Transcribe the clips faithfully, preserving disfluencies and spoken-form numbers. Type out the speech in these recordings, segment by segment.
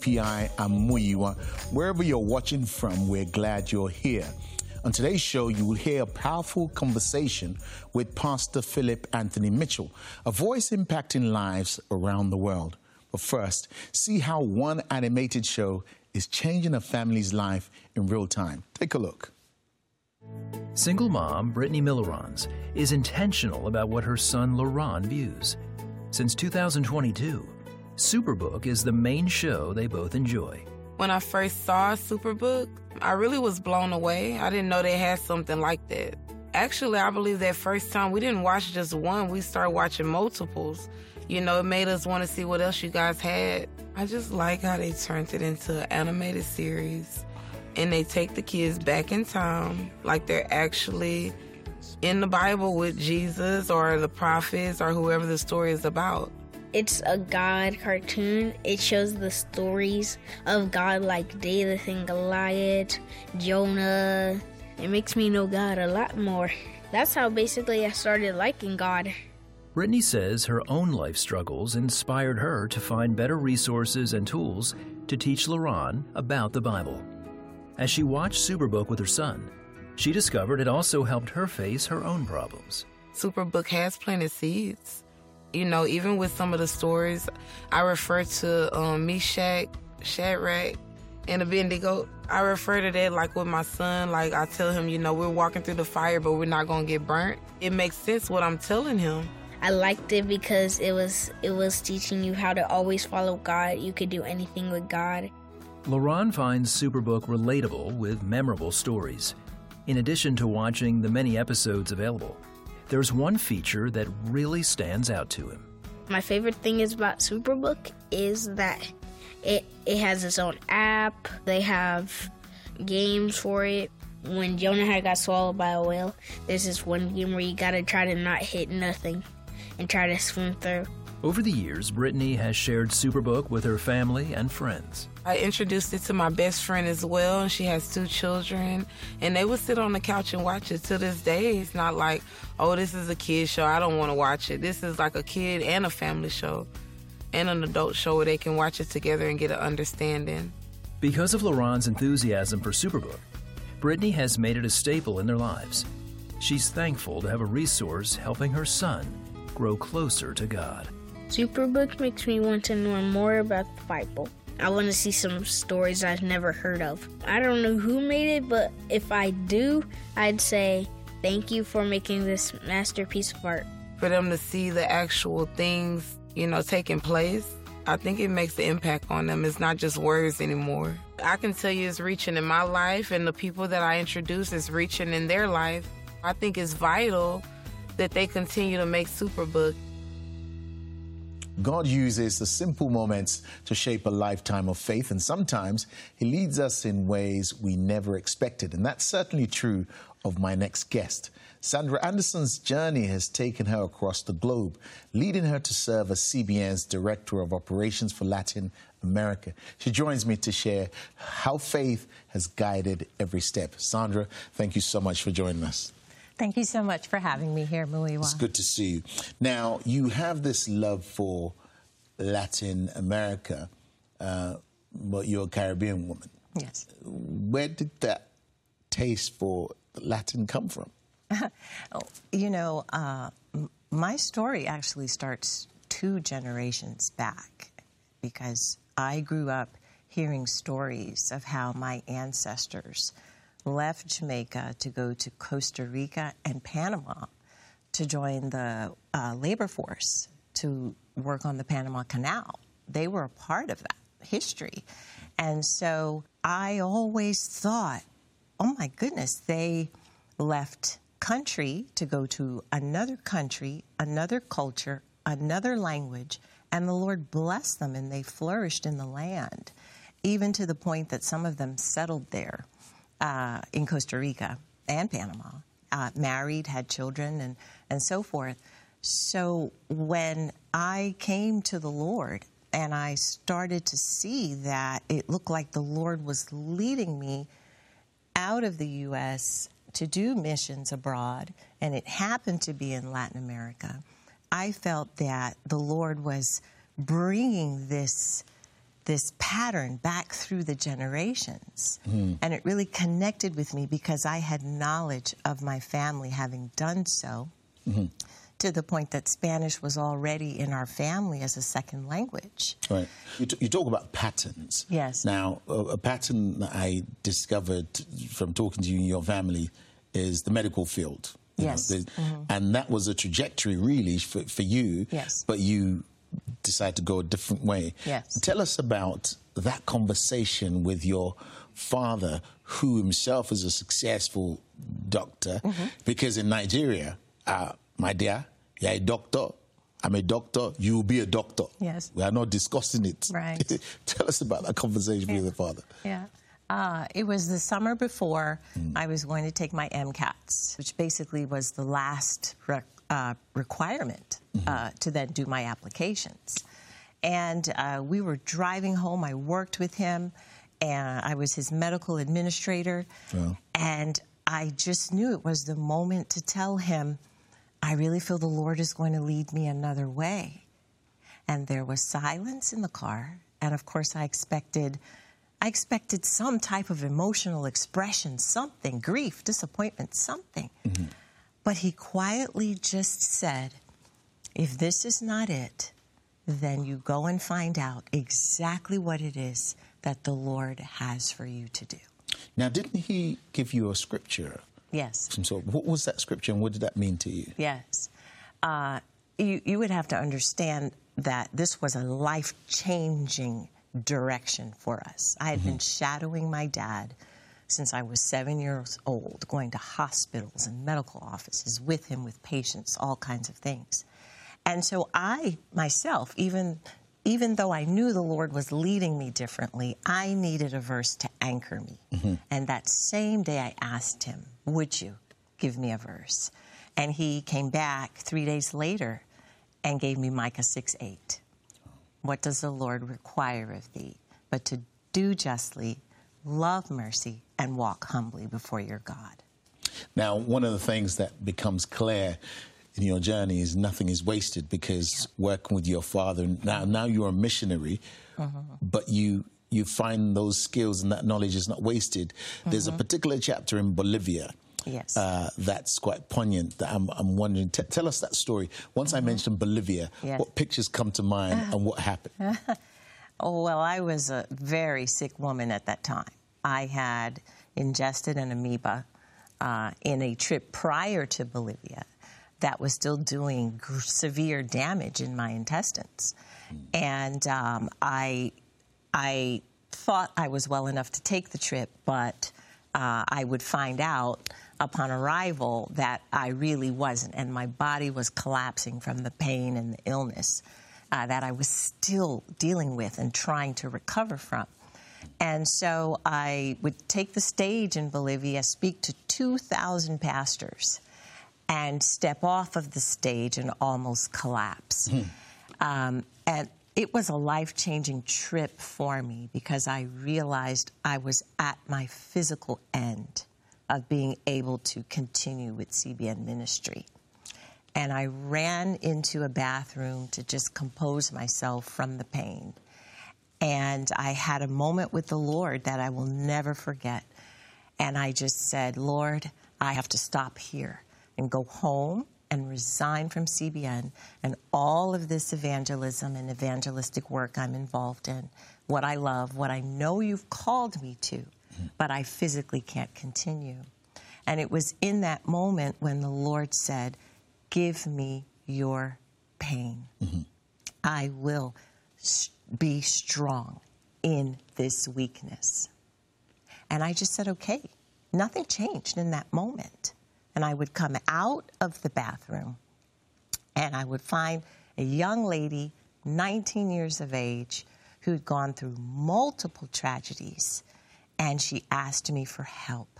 P I Amuyiwa. Wherever you're watching from, we're glad you're here. On today's show, you will hear a powerful conversation with Pastor Philip Anthony Mitchell, a voice impacting lives around the world. But first, see how one animated show is changing a family's life in real time. Take a look. Single mom Brittany Millerons is intentional about what her son Laron views. Since two thousand twenty-two, Superbook is the main show they both enjoy. When I first saw Superbook, I really was blown away. I didn't know they had something like that. Actually, I believe that first time we didn't watch just one, we started watching multiples. You know, it made us want to see what else you guys had. I just like how they turned it into an animated series and they take the kids back in time like they're actually in the Bible with Jesus or the prophets or whoever the story is about. It's a God cartoon. It shows the stories of God like David and Goliath, Jonah. It makes me know God a lot more. That's how basically I started liking God. Brittany says her own life struggles inspired her to find better resources and tools to teach Laron about the Bible. As she watched Superbook with her son, she discovered it also helped her face her own problems. Superbook has planted seeds. You know, even with some of the stories, I refer to um, Meshach, Shadrach, and Abednego. I refer to that like with my son. Like I tell him, you know, we're walking through the fire, but we're not going to get burnt. It makes sense what I'm telling him. I liked it because it was it was teaching you how to always follow God. You could do anything with God. Laron finds Superbook relatable with memorable stories. In addition to watching the many episodes available, there's one feature that really stands out to him. My favorite thing is about Superbook is that it it has its own app. They have games for it. When Jonah had got swallowed by a whale, there's this one game where you gotta try to not hit nothing and try to swim through. Over the years, Brittany has shared Superbook with her family and friends. I introduced it to my best friend as well, and she has two children, and they would sit on the couch and watch it. To this day, it's not like, oh, this is a kid's show, I don't want to watch it. This is like a kid and a family show and an adult show where they can watch it together and get an understanding. Because of Laron's enthusiasm for Superbook, Brittany has made it a staple in their lives. She's thankful to have a resource helping her son grow closer to God. Superbook makes me want to know more about the Bible. I want to see some stories I've never heard of. I don't know who made it, but if I do, I'd say thank you for making this masterpiece of art. For them to see the actual things, you know, taking place, I think it makes the impact on them. It's not just words anymore. I can tell you it's reaching in my life, and the people that I introduce is reaching in their life. I think it's vital that they continue to make Superbook. God uses the simple moments to shape a lifetime of faith, and sometimes he leads us in ways we never expected. And that's certainly true of my next guest. Sandra Anderson's journey has taken her across the globe, leading her to serve as C B N's Director of Operations for Latin America. She joins me to share how faith has guided every step. Sandra, thank you so much for joining us. Thank you so much for having me here, Muiwa. It's good to see you. Now, you have this love for Latin America, uh, but you're a Caribbean woman. Yes. Where did that taste for Latin come from? Oh, you know, uh, my story actually starts two generations back because I grew up hearing stories of how my ancestors left Jamaica to go to Costa Rica and Panama to join the uh, labor force to work on the Panama Canal. They were a part of that history. And so I always thought, oh my goodness, they left country to go to another country, another culture, another language, and the Lord blessed them and they flourished in the land, even to the point that some of them settled there. Uh, in Costa Rica and Panama, uh, married, had children, and, and so forth. So when I came to the Lord and I started to see that it looked like the Lord was leading me out of the U S to do missions abroad, and it happened to be in Latin America, I felt that the Lord was bringing this this pattern back through the generations. Mm. And it really connected with me because I had knowledge of my family having done so, mm-hmm. to the point that Spanish was already in our family as a second language. Right. You, t- you talk about patterns. Yes. Now, a, a pattern that I discovered from talking to you and your family is the medical field. You yes. know, mm-hmm. And that was a trajectory, really, for, for you. Yes. But you decided to go a different way. Yes. Tell us about that conversation with your father, who himself is a successful doctor, mm-hmm. because in Nigeria, uh, my dear, you're a doctor, I'm a doctor, you will be a doctor. Yes. We are not discussing it. Right. Tell us about that conversation yeah. with your father. Yeah. Uh, it was the summer before mm. I was going to take my MCATs, which basically was the last re- uh, requirement mm-hmm. uh, to then do my applications. And uh, we were driving home. I worked with him, and I was his medical administrator. Oh. And I just knew it was the moment to tell him, I really feel the Lord is going to lead me another way. And there was silence in the car. And, of course, I expected... I expected some type of emotional expression, something, grief, disappointment, something. Mm-hmm. But he quietly just said, if this is not it, then you go and find out exactly what it is that the Lord has for you to do. Now, didn't he give you a scripture? Yes. Some sort of, what was that scripture and what did that mean to you? Yes. Uh, you, you would have to understand that this was a life-changing direction for us. I had mm-hmm. been shadowing my dad since I was seven years old, going to hospitals and medical offices with him, with patients, all kinds of things. And so I, myself, even, even though I knew the Lord was leading me differently, I needed a verse to anchor me. Mm-hmm. And that same day I asked him, would you give me a verse? And he came back three days later and gave me Micah six eight. What does the Lord require of thee but to do justly, love mercy, and walk humbly before your God? Now, one of the things that becomes clear in your journey is nothing is wasted, because yeah. working with your father, now now you're a missionary, mm-hmm. but you you find those skills and that knowledge is not wasted. Mm-hmm. There's a particular chapter in Bolivia Yes. Uh, that's quite poignant. That I'm, I'm wondering, t- tell us that story. Once mm-hmm. I mentioned Bolivia, yes. what pictures come to mind and what happened? Oh, well, I was a very sick woman at that time. I had ingested an amoeba uh, in a trip prior to Bolivia that was still doing g- severe damage in my intestines. Mm. And um, I, I thought I was well enough to take the trip, but uh, I would find out upon arrival that I really wasn't, and my body was collapsing from the pain and the illness uh, that I was still dealing with and trying to recover from. And so I would take the stage in Bolivia, speak to two thousand pastors, and step off of the stage and almost collapse. Mm. Um, and it was a life-changing trip for me because I realized I was at my physical end of being able to continue with C B N ministry. And I ran into a bathroom to just compose myself from the pain. And I had a moment with the Lord that I will never forget. And I just said, Lord, I have to stop here and go home and resign from C B N and all of this evangelism and evangelistic work I'm involved in, what I love, what I know you've called me to, but I physically can't continue. And it was in that moment when the Lord said, give me your pain. Mm-hmm. I will be strong in this weakness. And I just said, okay. Nothing changed in that moment. And I would come out of the bathroom and I would find a young lady, nineteen years of age, who'd gone through multiple tragedies, and she asked me for help.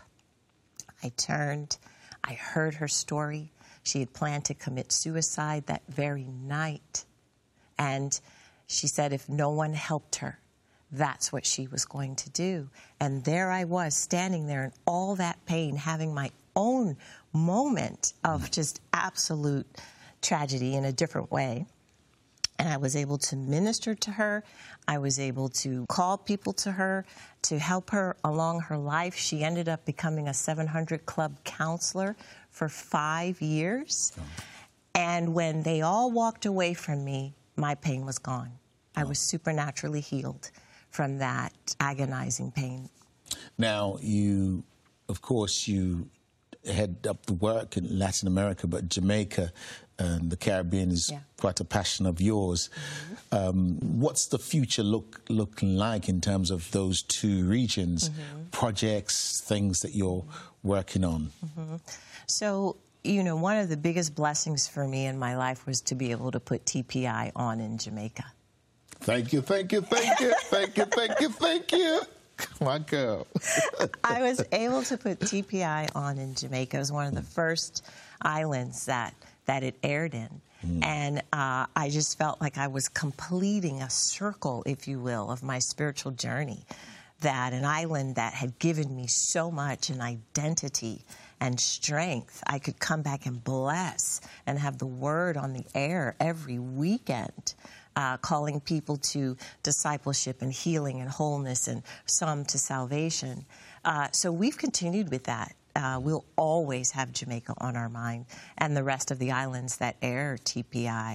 I turned, I heard her story. She had planned to commit suicide that very night. And she said if no one helped her, that's what she was going to do. And there I was, standing there in all that pain, having my own moment of just absolute tragedy in a different way. and I was able to minister to her. I was able to call people to her to help her along her life. She ended up becoming a seven hundred Club counselor for five years. Oh. And when they all walked away from me, my pain was gone. Oh. I was supernaturally healed from that agonizing pain. Now, you, of course, you head up the work in Latin America, but Jamaica and the Caribbean is yeah. quite a passion of yours. Mm-hmm. um, what's the future look looking like in terms of those two regions, mm-hmm. projects, things that you're working on? Mm-hmm. So, you know, one of the biggest blessings for me in my life was to be able to put T P I on in Jamaica. Thank you, thank you, thank you, thank you, thank you, thank you. My girl. I was able to put T P I on in Jamaica. It was one of the first islands that, that it aired in. Mm. And uh, I just felt like I was completing a circle, if you will, of my spiritual journey. That an island that had given me so much in identity and strength, I could come back and bless and have the word on the air every weekend. Uh, calling people to discipleship and healing and wholeness, and some to salvation. Uh, so we've continued with that. Uh, we'll always have Jamaica on our mind and the rest of the islands that air T P I.